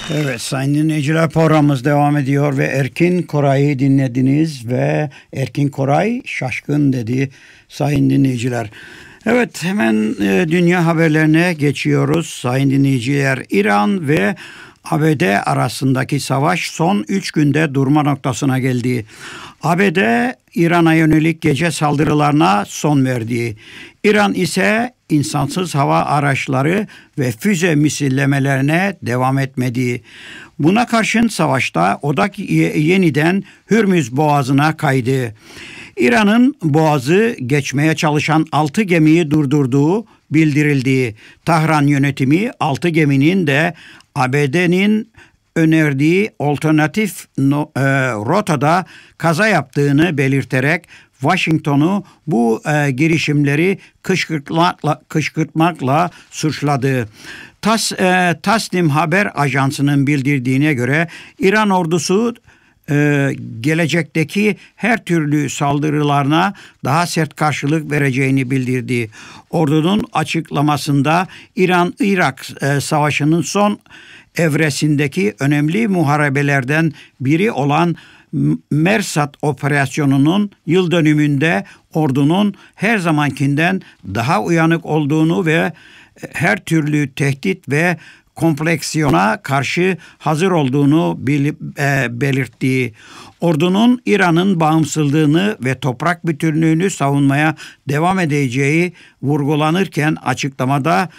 Evet sayın dinleyiciler, programımız devam ediyor ve Erkin Koray'ı dinlediniz ve Erkin Koray şaşkın dedi sayın dinleyiciler. Evet, hemen dünya haberlerine geçiyoruz sayın dinleyiciler. İran ve ABD arasındaki savaş son 3 günde durma noktasına geldi. ABD İran'a yönelik gece saldırılarına son verdi. İran ise insansız hava araçları ve füze misillemelerine devam etmedi. Buna karşın savaşta odak yeniden Hürmüz Boğazı'na kaydı. İran'ın boğazı geçmeye çalışan 6 gemiyi durdurduğu bildirildi. Tahran yönetimi 6 geminin de ABD'nin önerdiği alternatif rotada kaza yaptığını belirterek Washington'u bu girişimleri kışkırtmakla suçladı. Tasnim Haber Ajansı'nın bildirdiğine göre İran ordusu gelecekteki her türlü saldırılarına daha sert karşılık vereceğini bildirdi. Ordunun açıklamasında İran-Irak savaşının son evresindeki önemli muharebelerden biri olan Mersat operasyonunun yıl dönümünde ordunun her zamankinden daha uyanık olduğunu ve her türlü tehdit ve kompleksiyona karşı hazır olduğunu belirtti. Ordunun İran'ın bağımsızlığını ve toprak bütünlüğünü savunmaya devam edeceği vurgulanırken açıklamada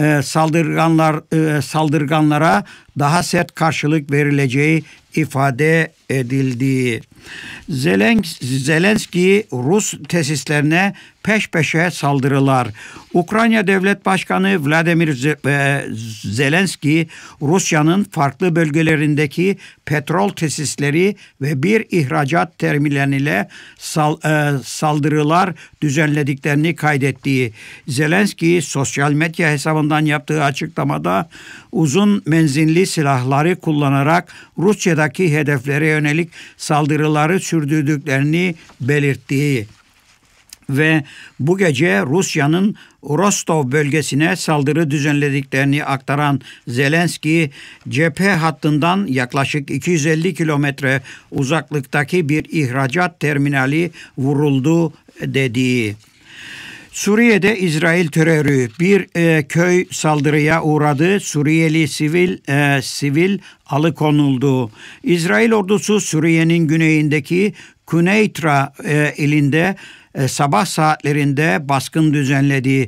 saldırganlara daha sert karşılık verileceği ifade edildi. Zelenski Rus tesislerine peş peşe saldırılar. Ukrayna Devlet Başkanı Vladimir Zelenski, Rusya'nın farklı bölgelerindeki petrol tesisleri ve bir ihracat terminaline saldırılar düzenlediklerini kaydetti. Zelenski sosyal medya hesabından yaptığı açıklamada uzun menzilli silahları kullanarak Rusya'daki hedeflere yönelik saldırıları sürdürdüklerini belirtti. Ve bu gece Rusya'nın Rostov bölgesine saldırı düzenlediklerini aktaran Zelenski, cephe hattından yaklaşık 250 kilometre uzaklıktaki bir ihracat terminali vuruldu dedi. Suriye'de İsrail terörü, bir köy saldırıya uğradı. Suriyeli sivil alıkonuldu. İsrail ordusu Suriye'nin güneyindeki Kuneytra ilinde sabah saatlerinde baskın düzenledi.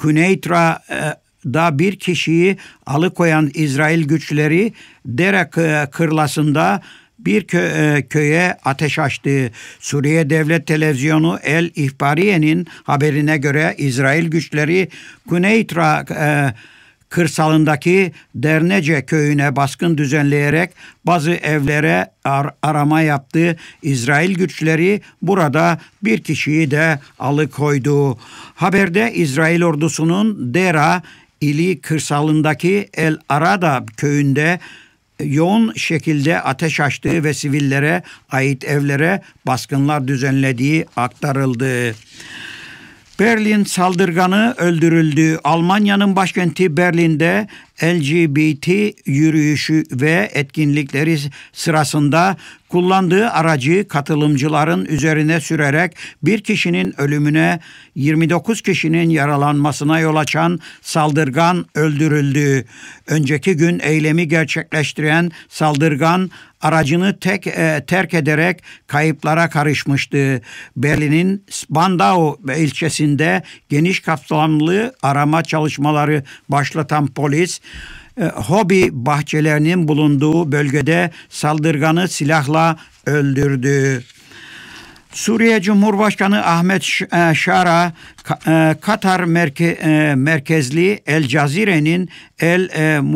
Kuneytra'da bir kişiyi alıkoyan İsrail güçleri Dere kırlasında bir köye ateş açtı. Suriye Devlet Televizyonu El İhbariye'nin haberine göre İsrail güçleri Kuneytra kırsalındaki Dernece köyüne baskın düzenleyerek bazı evlere arama yaptı. İsrail güçleri burada bir kişiyi de alıkoydu. Haberde İsrail ordusunun Dera ili kırsalındaki El Arada köyünde yoğun şekilde ateş açtığı ve sivillere ait evlere baskınlar düzenlediği aktarıldı. Berlin saldırganı öldürüldü. Almanya'nın başkenti Berlin'de LGBT yürüyüşü ve etkinlikleri sırasında kullandığı aracı katılımcıların üzerine sürerek bir kişinin ölümüne, 29 kişinin yaralanmasına yol açan saldırgan öldürüldü. Önceki gün eylemi gerçekleştiren saldırgan aracını terk ederek kayıplara karışmıştı. Berlin'in Spandau ilçesinde geniş kapsamlı arama çalışmaları başlatan polis, hobi bahçelerinin bulunduğu bölgede saldırganı silahla öldürdü. Suriye Cumhurbaşkanı Ahmet Şara, Katar merkezli El Cezire'nin El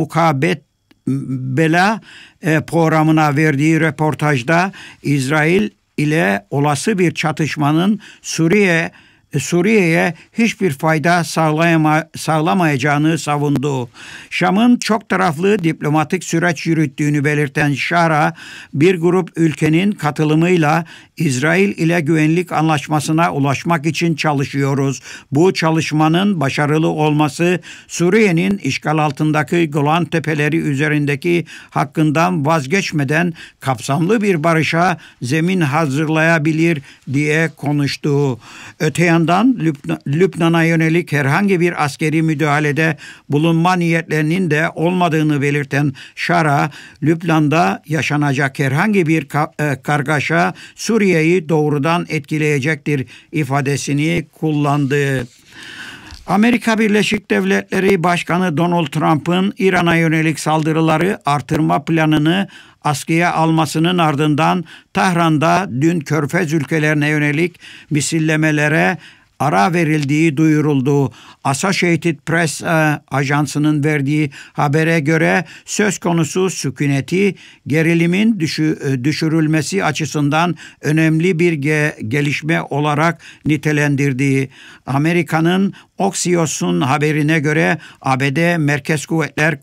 Mukabela programına verdiği röportajda İsrail ile olası bir çatışmanın Suriye Suriye'ye hiçbir fayda sağlamayacağını savundu. Şam'ın çok taraflı diplomatik süreç yürüttüğünü belirten Şara, bir grup ülkenin katılımıyla İsrail ile güvenlik anlaşmasına ulaşmak için çalışıyoruz. Bu çalışmanın başarılı olması Suriye'nin işgal altındaki Golan Tepeleri üzerindeki hakkından vazgeçmeden kapsamlı bir barışa zemin hazırlayabilir diye konuştu. Öte yandan Lübnan'a yönelik herhangi bir askeri müdahalede bulunma niyetlerinin de olmadığını belirten Şara, Lübnan'da yaşanacak herhangi bir kargaşa Suriye'yi doğrudan etkileyecektir ifadesini kullandı. Amerika Birleşik Devletleri Başkanı Donald Trump'ın İran'a yönelik saldırıları artırma planını askıya almasının ardından Tahran'da dün Körfez ülkelerine yönelik misillemelere ara verildiği duyuruldu. Associated Press ajansının verdiği habere göre söz konusu sükuneti gerilimin düşürülmesi açısından önemli bir gelişme olarak nitelendirdiği. Amerika'nın Axios'un haberine göre ABD Merkez Kuvvetler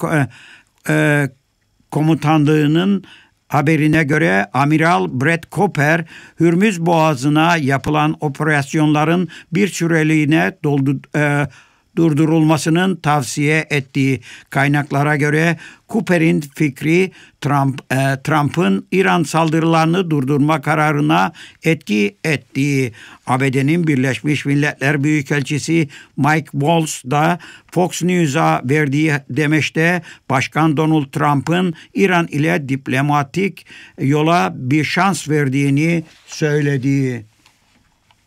Komutanlığı'nın haberine göre Amiral Brett Cooper, Hürmüz Boğazı'na yapılan operasyonların bir süreliğine durdurulmasının tavsiye ettiği. Kaynaklara göre Cooper'in fikri Trump'ın İran saldırılarını durdurma kararına etki ettiği. ABD'nin Birleşmiş Milletler Büyükelçisi Mike Waltz da Fox News'a verdiği demeçte Başkan Donald Trump'ın İran ile diplomatik yola bir şans verdiğini söyledi.